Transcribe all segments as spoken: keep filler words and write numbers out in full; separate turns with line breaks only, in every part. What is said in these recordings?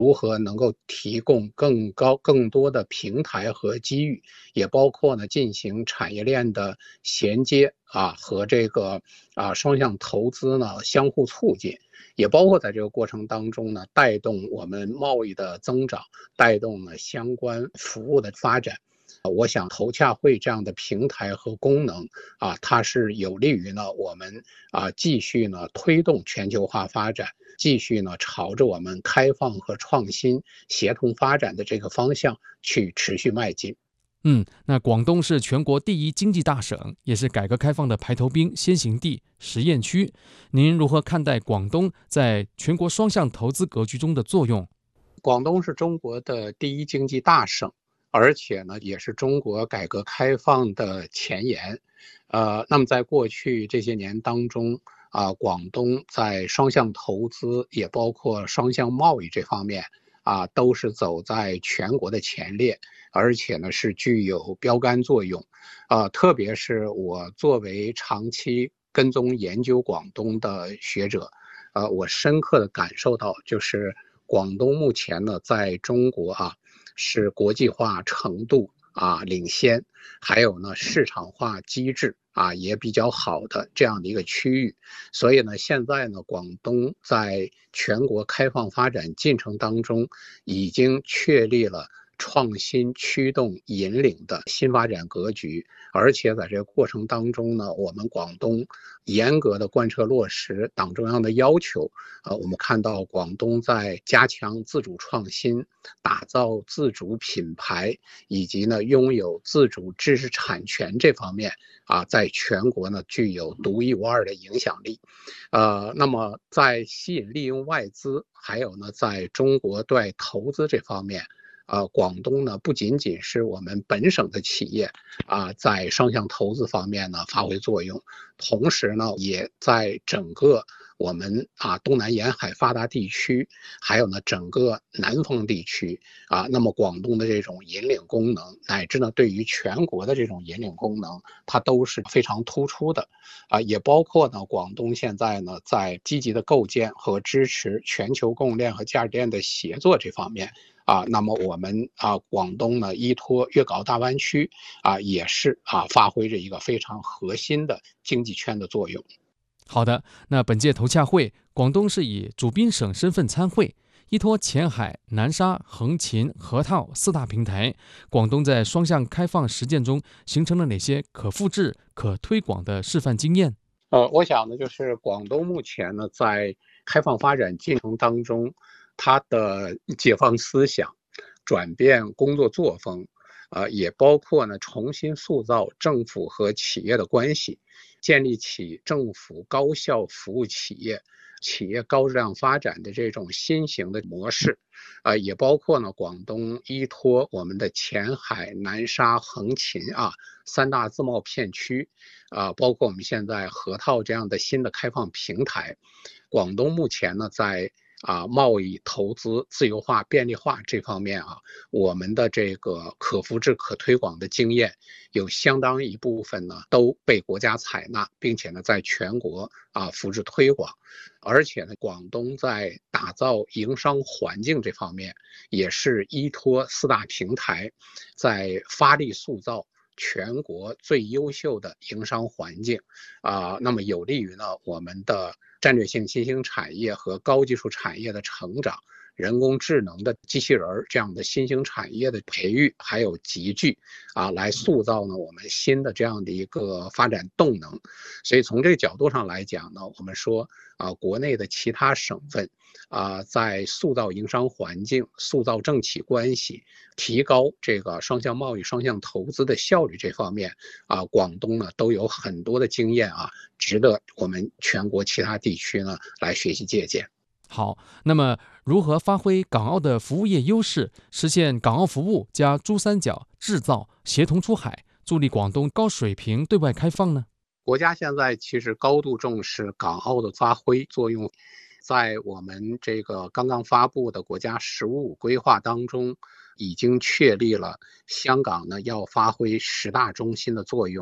如何能够提供更高、更多的平台和机遇，也包括呢进行产业链的衔接啊和这个啊双向投资呢相互促进，也包括在这个过程当中呢带动我们贸易的增长，带动呢相关服务的发展。我想投洽会这样的平台和功能啊，它是有利于呢我们啊继续呢推动全球化发展，继续呢朝着我们开放和创新协同发展的这个方向去持续迈进。
嗯，那广东是全国第一经济大省，也是改革开放的排头兵、先行地、实验区。您如何看待广东在全国双向投资格局中的作用？
广东是中国的第一经济大省，而且呢，也是中国改革开放的前沿。呃，那么在过去这些年当中，啊、呃，广东在双向投资，也包括双向贸易这方面，啊、呃，都是走在全国的前列，而且呢是具有标杆作用。啊、呃，特别是我作为长期跟踪研究广东的学者，呃，我深刻的感受到，就是广东目前呢，在中国啊。是国际化程度啊领先，还有呢市场化机制啊也比较好的这样的一个区域，所以呢现在呢广东在全国开放发展进程当中已经确立了创新驱动引领的新发展格局，而且在这个过程当中呢，我们广东严格的贯彻落实党中央的要求。呃，我们看到广东在加强自主创新、打造自主品牌以及呢拥有自主知识产权这方面啊，在全国呢具有独一无二的影响力。呃，那么在吸引利用外资，还有呢在中国对外投资这方面。呃，广东呢不仅仅是我们本省的企业啊，在双向投资方面呢发挥作用，同时呢也在整个我们啊东南沿海发达地区，还有呢整个南方地区啊，那么广东的这种引领功能，乃至呢对于全国的这种引领功能，它都是非常突出的啊，也包括呢广东现在呢在积极的构建和支持全球供应链和价值链的协作这方面。啊，那么我们啊，广东呢，依托粤港澳大湾区啊，也是啊，发挥着一个非常核心的经济圈的作用。
好的，那本届投洽会，广东是以主宾省身份参会，依托前海、南沙、横琴、河套四大平台，广东在双向开放实践中形成了哪些可复制、可推广的示范经验？
呃，我想呢，就是广东目前呢，在开放发展进程当中，它的解放思想、转变工作作风，呃，也包括呢重新塑造政府和企业的关系，建立起政府高效服务企业、企业高质量发展的这种新型的模式，呃，也包括呢广东依托我们的前海、南沙、横琴啊三大自贸片区，啊、呃，包括我们现在河套这样的新的开放平台，广东目前呢在啊，贸易、投资、自由化、便利化这方面啊，我们的这个可复制、可推广的经验，有相当一部分呢都被国家采纳，并且呢在全国啊复制推广。而且呢，广东在打造营商环境这方面，也是依托四大平台，在发力塑造全国最优秀的营商环境啊、呃，那么有利于呢我们的战略性新兴产业和高技术产业的成长，人工智能的机器人这样的新兴产业的培育，还有集聚啊，来塑造呢我们新的这样的一个发展动能。所以从这个角度上来讲呢，我们说啊，国内的其他省份啊，在塑造营商环境、塑造政企关系、提高这个双向贸易、双向投资的效率这方面啊，广东呢都有很多的经验啊，值得我们全国其他地区呢来学习借鉴。
好，那么如何发挥港澳的服务业优势，实现港澳服务加珠三角制造协同出海，助力广东高水平对外开放呢？
国家现在其实高度重视港澳的发挥作用，在我们这个刚刚发布的国家“十五五”规划当中，已经确立了香港呢要发挥十大中心的作用，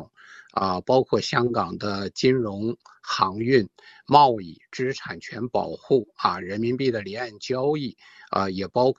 啊，包括香港的金融、航运、贸易、知识产权保护啊，人民币的离岸交易啊，也包括